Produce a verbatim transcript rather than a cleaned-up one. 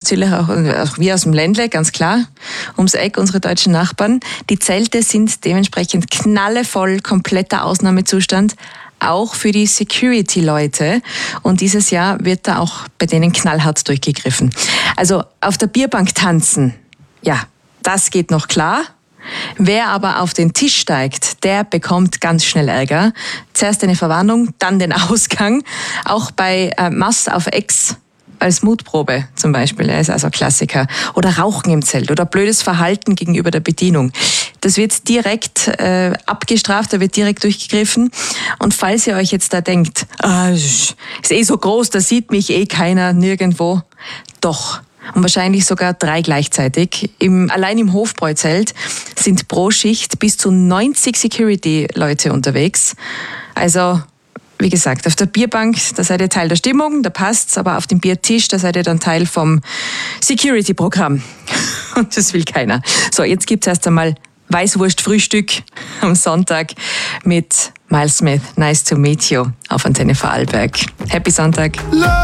natürlich auch, auch wir aus dem Ländle, ganz klar, ums Eck, unsere deutschen Nachbarn. Die Zelte sind dementsprechend knallevoll, kompletter Ausnahmezustand, auch für die Security-Leute. Und dieses Jahr wird da auch bei denen knallhart durchgegriffen. Also auf der Bierbank tanzen, ja, das geht noch klar. Wer aber auf den Tisch steigt, der bekommt ganz schnell Ärger. Zuerst eine Verwarnung, dann den Ausgang. Auch bei äh, Mast auf Ex als Mutprobe zum Beispiel, er ist also ein Klassiker. Oder Rauchen im Zelt oder blödes Verhalten gegenüber der Bedienung. Das wird direkt äh, abgestraft, da wird direkt durchgegriffen. Und falls ihr euch jetzt da denkt, ah, ist eh so groß, da sieht mich eh keiner nirgendwo. Doch. Und wahrscheinlich sogar drei gleichzeitig. Im, allein im Hofbräuzelt sind pro Schicht bis zu neunzig Security-Leute unterwegs. Also, wie gesagt, auf der Bierbank, da seid ihr Teil der Stimmung, da passt's, aber auf dem Biertisch, da seid ihr dann Teil vom Security-Programm. Und das will keiner. So, jetzt gibt's erst einmal Weißwurst-Frühstück am Sonntag mit Miles Smith. Nice to meet you auf Antenne Vorarlberg. Happy Sonntag.